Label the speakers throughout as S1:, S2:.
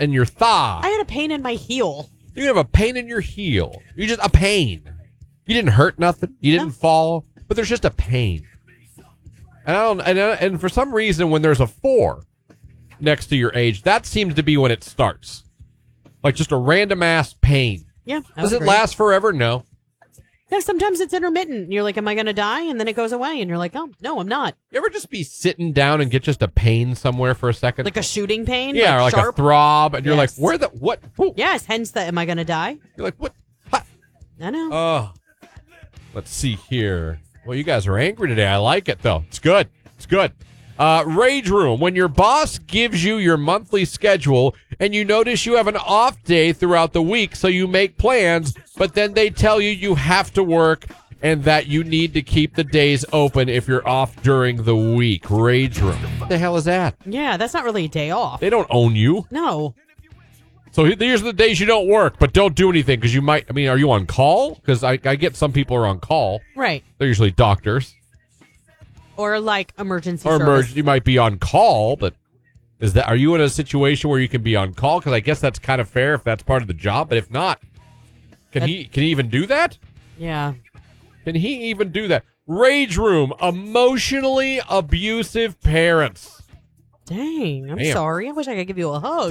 S1: in your thigh.
S2: I had a pain in my heel.
S1: You have a pain in your heel. You just a pain. You didn't hurt nothing. You didn't fall, but there's just a pain. And for some reason, when there's a 4 next to your age, that seems to be when it starts. Like just a random ass pain.
S2: Yeah.
S1: Does it last forever? No.
S2: Yeah, sometimes it's intermittent. You're like, am I going to die? And then it goes away. And you're like, oh, no, I'm not.
S1: You ever just be sitting down and get just a pain somewhere for a second?
S2: Like a shooting pain?
S1: Yeah, or like
S2: sharp?
S1: a throb. And you're like,
S2: Yes.
S1: where the, what? Who?
S2: Yes, hence the, am I going to die?
S1: You're like, what? What?
S2: I know.
S1: Oh. Let's see here. Well, you guys are angry today. I like it, though. It's good. It's good. Rage Room. When your boss gives you your monthly schedule and you notice you have an off day throughout the week, so you make plans, but then they tell you you have to work and that you need to keep the days open if you're off during the week. Rage Room. What the hell is that?
S2: Yeah, that's not really a day off.
S1: They don't own you.
S2: No.
S1: So these are the days you don't work, but don't do anything because you might. I mean, are you on call? Because I get some people are on call.
S2: Right.
S1: They're usually doctors.
S2: Or like emergency
S1: Or
S2: service.
S1: you might be on call, but are you in a situation where you can be on call? Because I guess that's kind of fair if that's part of the job. But if not, can he even do that?
S2: Yeah.
S1: Can he even do that? Rage Room. Emotionally abusive parents.
S2: Dang. I'm
S1: Damn.
S2: sorry. I wish I could give you a hug.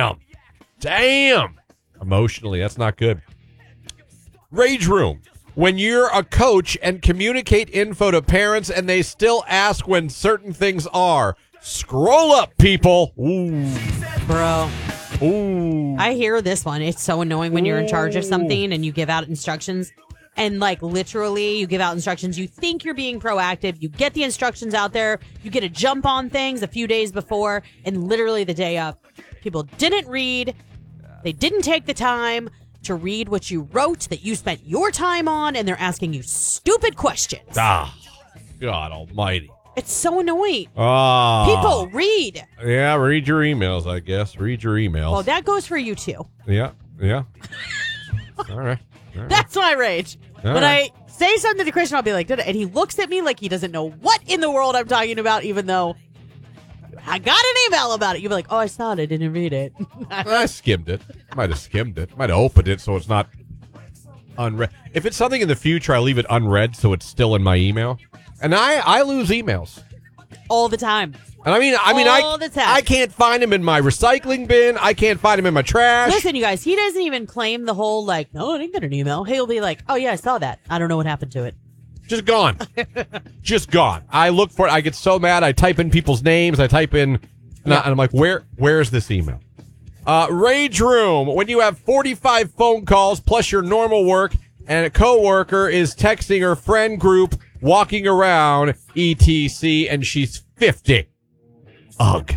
S1: Damn. Emotionally, that's not good. Rage Room. When you're a coach and communicate info to parents and they still ask when certain things are. Scroll up, people. Ooh.
S2: Bro.
S1: Ooh.
S2: I hear this one. It's so annoying when you're in charge of something and you give out instructions. And like literally you give out instructions. You think you're being proactive. You get the instructions out there. You get a jump on things a few days before. And literally the day of, people didn't read. They didn't take the time to read what you wrote that you spent your time on. And they're asking you stupid questions.
S1: God almighty.
S2: It's so annoying.
S1: People,
S2: read.
S1: Yeah, read your emails, I guess. Read your emails.
S2: Well, that goes for you too.
S1: Yeah. All right.
S2: That's my rage.
S1: All
S2: when
S1: right.
S2: I say something to Christian, I'll be like, and he looks at me like he doesn't know what in the world I'm talking about, even though I got an email about it. You'll be like, oh, I saw it. I didn't read it.
S1: I skimmed it. Might have skimmed it. Might have opened it so it's not unread. If it's something in the future, I leave it unread so it's still in my email. And I lose emails.
S2: All the time.
S1: And I mean,
S2: all the time.
S1: I can't find them in my recycling bin. I can't find them in my trash.
S2: Listen, you guys, he doesn't even claim the whole, like, no, I didn't get an email. He'll be like, oh, yeah, I saw that. I don't know what happened to it.
S1: Just gone. Just gone. I look for it. I get so mad. I type in people's names. I type in, and I'm like, where's this email? Rage Room. When you have 45 phone calls plus your normal work and a coworker is texting her friend group, walking around, etc., and she's 50. Ugh.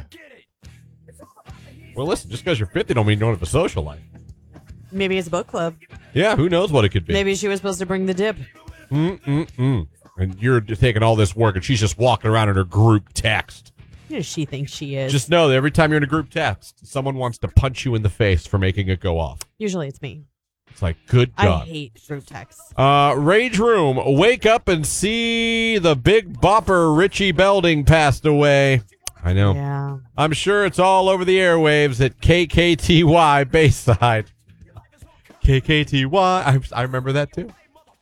S1: Well, listen, just because you're 50 don't mean you don't have a social life.
S2: Maybe it's a book club.
S1: Yeah, who knows what it could be.
S2: Maybe she was supposed to bring the dip.
S1: And you're taking all this work, and she's just walking around in her group text.
S2: Who does she think she is?
S1: Just know that every time you're in a group text, someone wants to punch you in the face for making it go off.
S2: Usually it's me.
S1: It's like, good God.
S2: I hate group texts.
S1: Rage Room. Wake up and see the big bopper Richie Belding passed away. I know.
S2: Yeah.
S1: I'm sure it's all over the airwaves at KKTY Bayside. KKTY. I remember that too.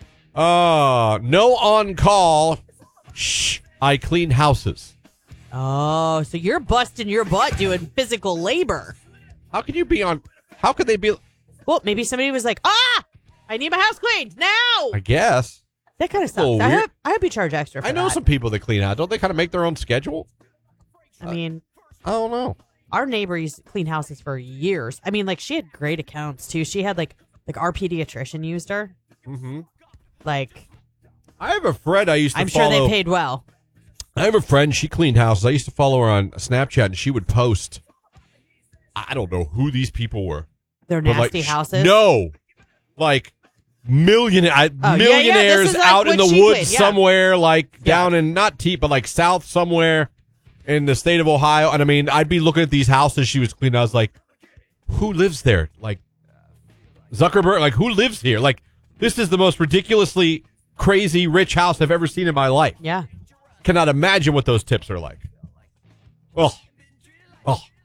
S1: No on call. Shh. I clean houses.
S2: Oh, so you're busting your butt doing physical labor.
S1: How could you be on? How could they be?
S2: Well, maybe somebody was like, I need my house cleaned now.
S1: I guess.
S2: That kind of sucks.
S1: Oh,
S2: I hope you charge extra for
S1: I know
S2: that.
S1: some people that clean out. Don't they kind of make their own schedule?
S2: I mean,
S1: I don't know.
S2: our neighbor used to clean houses for years. I mean, like, she had great accounts, too. She had, like our pediatrician used her.
S1: Mm-hmm.
S2: Like,
S1: I have a friend I used to
S2: I'm
S1: follow.
S2: sure they paid well.
S1: I have a friend, she cleaned houses. I used to follow her on Snapchat, and she would post, I don't know who these people were.
S2: Their
S1: but
S2: nasty
S1: like,
S2: houses?
S1: No. Like, millionaires
S2: This is like
S1: out in
S2: what
S1: the
S2: she
S1: woods
S2: did, yeah.
S1: somewhere, like down in, not Teep, but like south somewhere in the state of Ohio. And I mean, I'd be looking at these houses she was cleaning. I was like, who lives there? Like, Zuckerberg, like, who lives here? Like, this is the most ridiculously crazy rich house I've ever seen in my life.
S2: Yeah.
S1: Cannot imagine what those tips are like. Oh.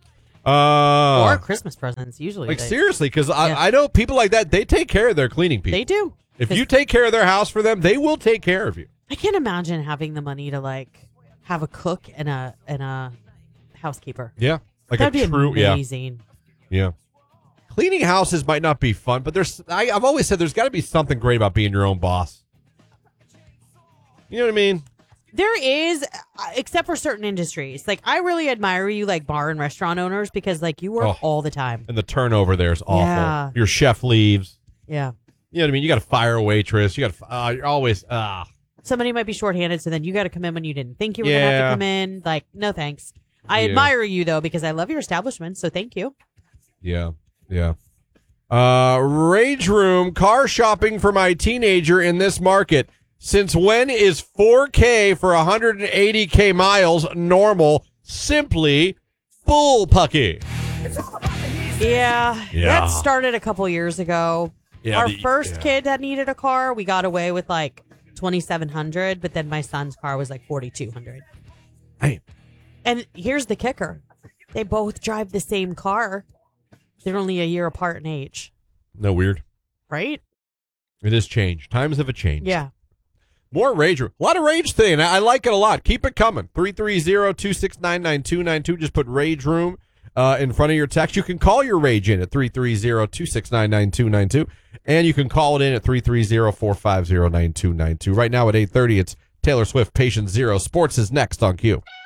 S2: Or Christmas presents, usually.
S1: Like, seriously, because I know people like that, they take care of their cleaning people.
S2: They do.
S1: If you take care of their house for them, they will take care of you.
S2: I can't imagine having the money to, like, have a cook and a housekeeper.
S1: Yeah. Like
S2: That'd
S1: a true,
S2: be amazing.
S1: Yeah. Cleaning houses might not be fun, but I've always said there's got to be something great about being your own boss. You know what I mean?
S2: There is, except for certain industries. Like, I really admire you, like, bar and restaurant owners, because, like, you work all the time.
S1: And the turnover there is awful.
S2: Yeah.
S1: Your chef leaves.
S2: Yeah.
S1: You know what I mean? You got to fire a waitress. You got to, you're always,
S2: Somebody might be shorthanded, so then you got to come in when you didn't think you were going to have to come in. Like, no thanks. I admire you, though, because I love your establishment, so thank you.
S1: Yeah. Yeah. Rage Room, car shopping for my teenager in this market. Since when is 4K for 180K miles normal? Simply bullpucky.
S2: Yeah. That started a couple years ago.
S1: Yeah,
S2: Our first kid that needed a car, we got away with like 2,700, but then my son's car was like 4,200.
S1: Hey.
S2: And here's the kicker. They both drive the same car. They're only a year apart in age.
S1: No weird.
S2: Right?
S1: It has changed. Times have changed.
S2: Yeah.
S1: More rage. A lot of rage thing. I like it a lot. Keep it coming. 330-269-9292. Just put Rage Room in front of your text. You can call your rage in at 330-269-9292. And you can call it in at 330-450-9292. Right now at 8:30, it's Taylor Swift, Patient Zero. Sports is next on Q.